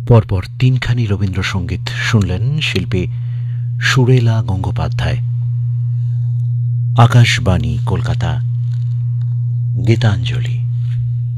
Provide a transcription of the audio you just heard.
পরপর তিনখানি রবীন্দ্রসঙ্গীত শুনলেন শিল্পী সুরেলা গঙ্গোপাধ্যায়। আকাশবাণী কলকাতা, গীতাঞ্জলি।